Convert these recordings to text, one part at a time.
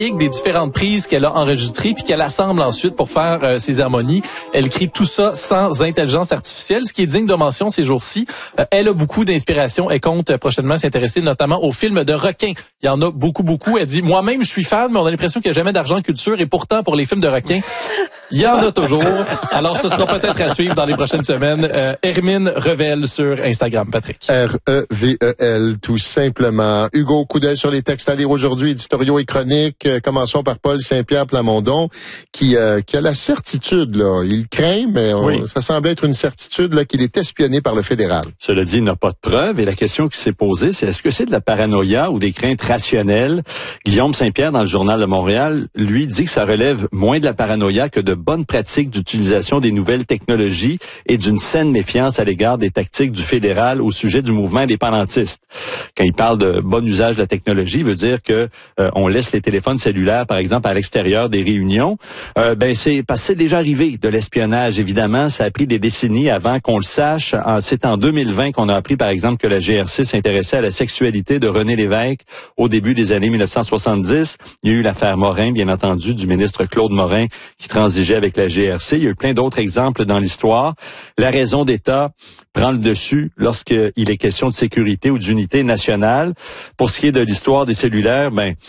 des différentes prises qu'elle a enregistrées puis qu'elle assemble ensuite pour faire ses harmonies. Elle crée tout ça sans intelligence artificielle, ce qui est digne de mention ces jours-ci. Elle a beaucoup d'inspiration. Elle compte prochainement s'intéresser notamment aux films de requins. Il y en a beaucoup. Elle dit, moi-même, je suis fan, mais on a l'impression qu'il n'y a jamais d'argent en culture. Et pourtant, pour les films de requins, il y en a toujours. Alors, ce sera peut-être à suivre dans les prochaines semaines. Hermine Revel sur Instagram, Patrick. R-E-V-E-L, tout simplement. Hugo, coup d'œil sur les textes à lire aujourd'hui, éditoriaux et chroniques. Commençons par Paul Saint-Pierre Plamondon, qui a la certitude, là. Il craint, mais ça semble être une certitude, là, qu'il est espionné par le fédéral. Cela dit, il n'a pas de preuves. Et la question qui s'est posée, c'est est-ce que c'est de la paranoïa ou des craintes rationnelles? Guillaume Saint-Pierre, dans le Journal de Montréal, lui dit que ça relève moins de la paranoïa que de bonnes pratiques d'utilisation des nouvelles technologies et d'une saine méfiance à l'égard des tactiques du fédéral au sujet du mouvement indépendantiste. Quand il parle de bon usage de la technologie, il veut dire que on laisse les téléphones cellulaires, par exemple, à l'extérieur des réunions. C'est parce que c'est déjà arrivé de l'espionnage, évidemment. Ça a pris des décennies avant qu'on le sache. C'est en 2020 qu'on a appris, par exemple, que la GRC s'intéressait à la sexualité de René Lévesque au début des années 1970. Il y a eu l'affaire Morin, bien entendu, du ministre Claude Morin qui transigeait avec la GRC. Il y a eu plein d'autres exemples dans l'histoire. La raison d'État prend le dessus lorsqu'il est question de sécurité ou d'unité nationale. Pour ce qui est de l'histoire des cellulaires,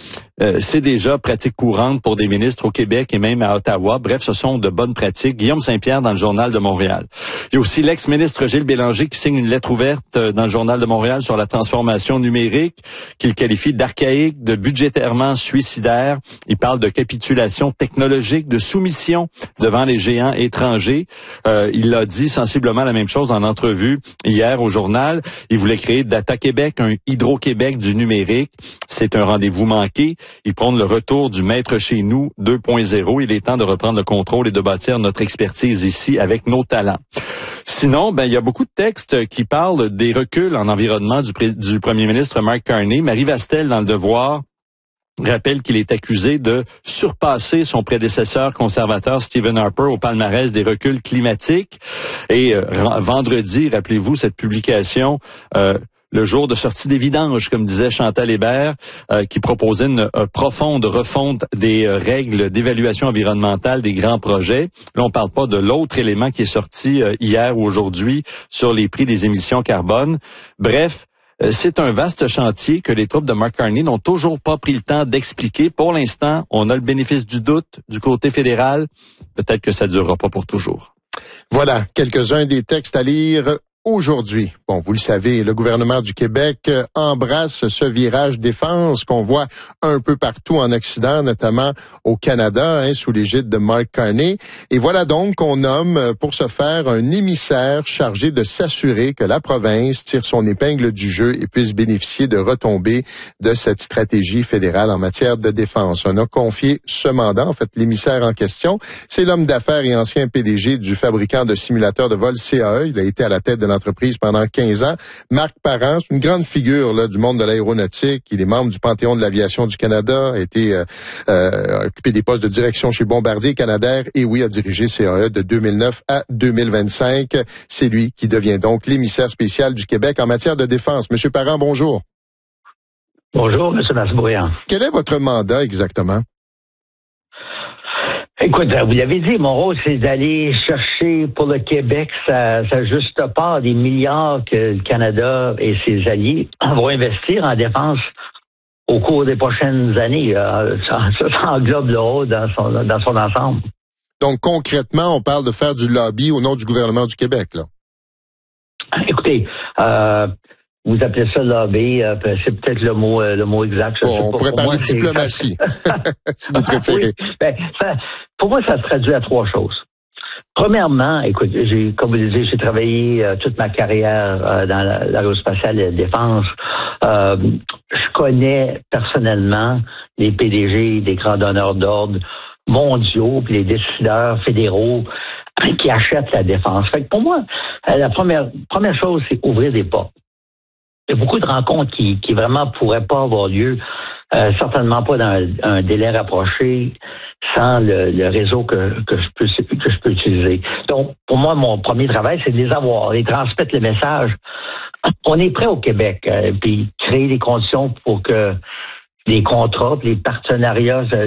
c'est déjà pratique courante pour des ministres au Québec et même à Ottawa. Bref, ce sont de bonnes pratiques. Guillaume Saint-Pierre dans le Journal de Montréal. Il y a aussi l'ex-ministre Gilles Bélanger qui signe une lettre ouverte dans le Journal de Montréal sur la transformation numérique, qu'il qualifie d'archaïque, de budgétairement suicidaire. Il parle de capitulation technologique, de soumission devant les géants étrangers. Il a dit sensiblement la même chose en entrevue hier au journal. Il voulait créer Data Québec, un Hydro-Québec du numérique. C'est un rendez-vous manqué. Il prône le retour du maître chez nous 2.0. Il est temps de reprendre le contrôle et de bâtir notre expertise ici avec nos talents. Sinon, il y a beaucoup de textes qui parlent des reculs en environnement du premier ministre Mark Carney. Marie Vastel, dans Le Devoir, rappelle qu'il est accusé de surpasser son prédécesseur conservateur Stephen Harper au palmarès des reculs climatiques. Et vendredi, rappelez-vous cette publication, le jour de sortie des vidanges, comme disait Chantal Hébert, qui proposait une profonde refonte des règles d'évaluation environnementale des grands projets. Là, on parle pas de l'autre élément qui est sorti hier ou aujourd'hui sur les prix des émissions carbone. Bref, c'est un vaste chantier que les troupes de Mark Carney n'ont toujours pas pris le temps d'expliquer. Pour l'instant, on a le bénéfice du doute du côté fédéral. Peut-être que ça ne durera pas pour toujours. Voilà, quelques-uns des textes à lire aujourd'hui. Bon, vous le savez, le gouvernement du Québec embrasse ce virage défense qu'on voit un peu partout en Occident, notamment au Canada, sous l'égide de Mark Carney. Et voilà donc qu'on nomme pour ce faire un émissaire chargé de s'assurer que la province tire son épingle du jeu et puisse bénéficier de retombées de cette stratégie fédérale en matière de défense. On a confié ce mandat, en fait, l'émissaire en question. C'est l'homme d'affaires et ancien PDG du fabricant de simulateurs de vol CAE. Il a été à la tête de l'entreprise pendant 15 ans. Marc Parent, c'est une grande figure là, du monde de l'aéronautique. Il est membre du Panthéon de l'aviation du Canada, a été occupé des postes de direction chez Bombardier Canadair et a dirigé CAE de 2009 à 2025. C'est lui qui devient donc l'émissaire spécial du Québec en matière de défense. Monsieur Parent, bonjour. Bonjour, Monsieur Masbourian. Quel est votre mandat exactement? Écoute, vous l'avez dit, mon rôle, c'est d'aller chercher pour le Québec sa juste part des milliards que le Canada et ses alliés vont investir en défense au cours des prochaines années. Ça englobe le rôle dans son ensemble. Donc, concrètement, on parle de faire du lobby au nom du gouvernement du Québec, là. Écoutez, vous appelez ça lobby, c'est peut-être le mot exact. On pourrait parler de diplomatie, si vous préférez. Oui, pour moi, ça se traduit à trois choses. Premièrement, écoute, comme vous le disiez, j'ai travaillé toute ma carrière dans l'aérospatiale et la défense. Je connais personnellement les PDG des grands donneurs d'ordre mondiaux, puis les décideurs fédéraux qui achètent la défense. Fait que pour moi, la première chose, c'est ouvrir des portes. Il y a beaucoup de rencontres qui vraiment pourraient pas avoir lieu, certainement pas dans un délai rapproché, sans le réseau que je peux utiliser. Donc, pour moi, mon premier travail, c'est de les avoir, les transmettre le message. On est prêt au Québec, puis créer les conditions pour que les contrats, les partenariats